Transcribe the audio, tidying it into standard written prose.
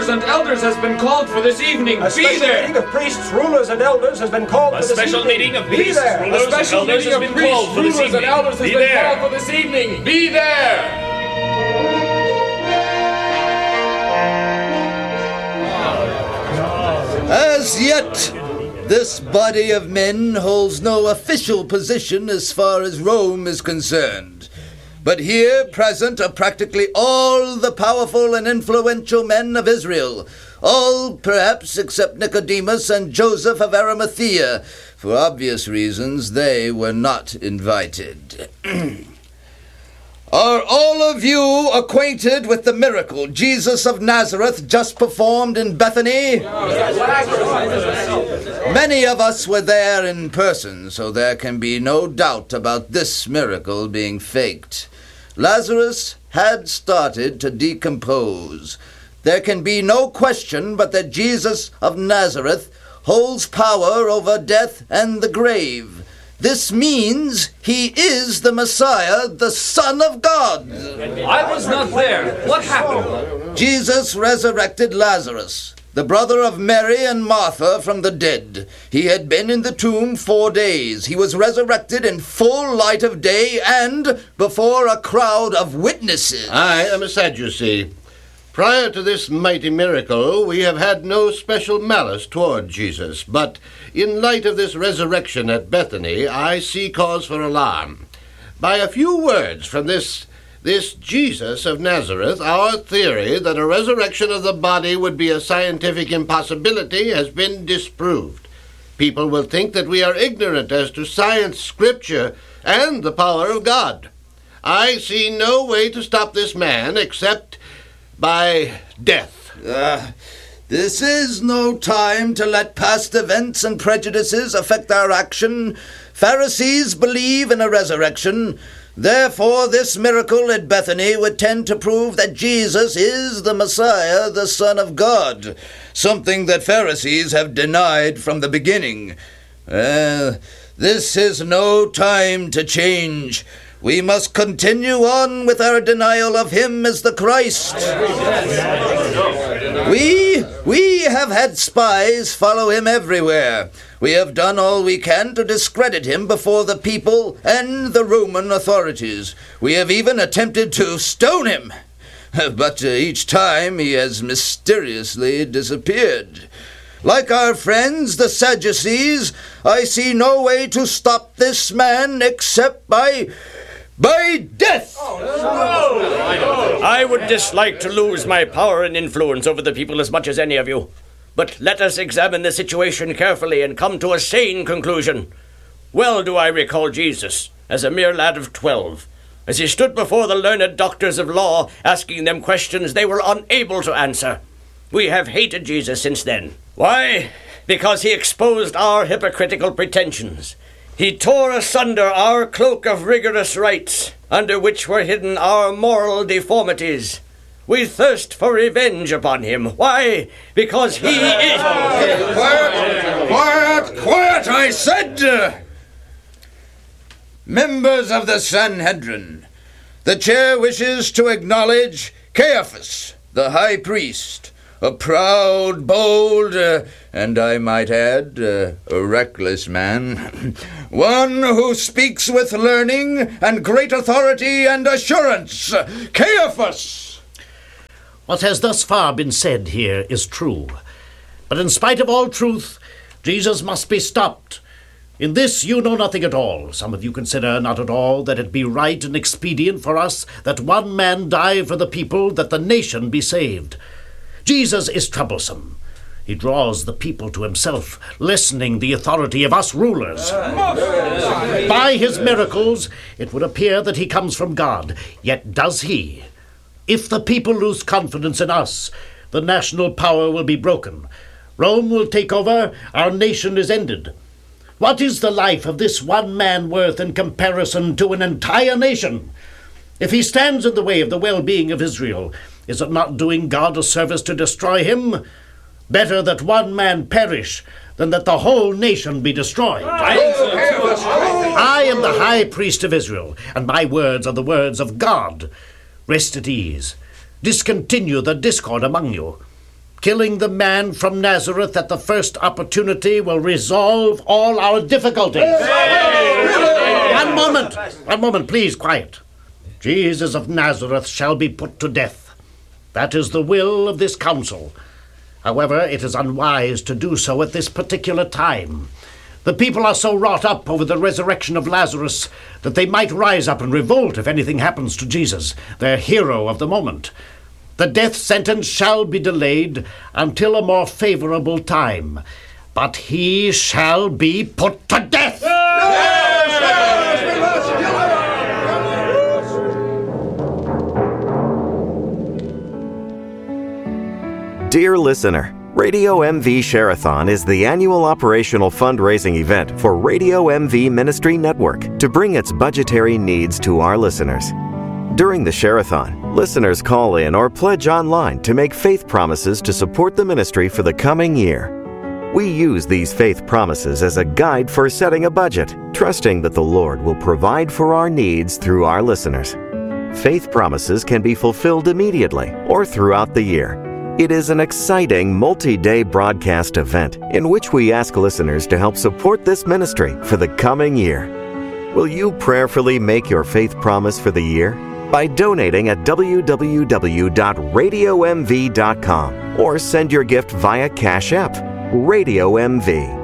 and elders has been called for this evening. Be there! A special meeting of priests, rulers, and elders has been called for this evening. A special meeting of priests, rulers, and elders has been called for this evening. Be there! As yet, this body of men holds no official position as far as Rome is concerned. But here present are practically all the powerful and influential men of Israel, all perhaps except Nicodemus and Joseph of Arimathea. For obvious reasons, they were not invited. Are all of you acquainted with the miracle Jesus of Nazareth just performed in Bethany? Many of us were there in person, so there can be no doubt about this miracle being faked. Lazarus had started to decompose. There can be no question but that Jesus of Nazareth holds power over death and the grave. This means he is the Messiah, the Son of God. I was not there. What happened? Jesus resurrected Lazarus, the brother of Mary and Martha, from the dead. He had been in the tomb 4 days. He was resurrected in full light of day and before a crowd of witnesses. I am a Sadducee. Prior to this mighty miracle, we have had no special malice toward Jesus, but in light of this resurrection at Bethany, I see cause for alarm. By a few words from this Jesus of Nazareth, our theory that a resurrection of the body would be a scientific impossibility has been disproved. People will think that we are ignorant as to science, scripture, and the power of God. I see no way to stop this man except by death. This is no time to let past events and prejudices affect our action. Pharisees believe in a resurrection. Therefore, this miracle at Bethany would tend to prove that Jesus is the Messiah, the Son of God, something that Pharisees have denied from the beginning. This is no time to change. We must continue on with our denial of him as the Christ. We have had spies follow him everywhere. We have done all we can to discredit him before the people and the Roman authorities. We have even attempted to stone him. But each time he has mysteriously disappeared. Like our friends, the Sadducees, I see no way to stop this man except by death! I would dislike to lose my power and influence over the people as much as any of you. But let us examine the situation carefully and come to a sane conclusion. Well do I recall Jesus, as a mere lad of 12, as he stood before the learned doctors of law, asking them questions they were unable to answer. We have hated Jesus since then. Why? Because he exposed our hypocritical pretensions. He tore asunder our cloak of rigorous rites, under which were hidden our moral deformities. We thirst for revenge upon him. Why? Because he is... Quiet, I said! Members of the Sanhedrin, the chair wishes to acknowledge Caiaphas, the high priest, a proud, bold, and I might add, a reckless man. One who speaks with learning and great authority and assurance. Caiaphas! What has thus far been said here is true. But in spite of all truth, Jesus must be stopped. In this you know nothing at all. Some of you consider not at all that it be right and expedient for us that one man die for the people, that the nation be saved. Jesus is troublesome. He draws the people to himself, lessening the authority of us rulers. By his miracles, it would appear that he comes from God. Yet does he? If the people lose confidence in us, the national power will be broken. Rome will take over. Our nation is ended. What is the life of this one man worth in comparison to an entire nation? If he stands in the way of the well-being of Israel, is it not doing God a service to destroy him? Better that one man perish than that the whole nation be destroyed. I am the high priest of Israel, and my words are the words of God. Rest at ease. Discontinue the discord among you. Killing the man from Nazareth at the first opportunity will resolve all our difficulties. One moment, please, quiet. Jesus of Nazareth shall be put to death. That is the will of this council. However, it is unwise to do so at this particular time. The people are so wrought up over the resurrection of Lazarus that they might rise up and revolt if anything happens to Jesus, their hero of the moment. The death sentence shall be delayed until a more favorable time, but he shall be put to death! Dear listener, Radio MV Share-a-thon is the annual operational fundraising event for Radio MV Ministry Network to bring its budgetary needs to our listeners. During the Share-a-thon, listeners call in or pledge online to make faith promises to support the ministry for the coming year. We use these faith promises as a guide for setting a budget, trusting that the Lord will provide for our needs through our listeners. Faith promises can be fulfilled immediately or throughout the year. It is an exciting multi-day broadcast event in which we ask listeners to help support this ministry for the coming year. Will you prayerfully make your faith promise for the year? By donating at www.radiomv.com or send your gift via Cash App, Radio MV.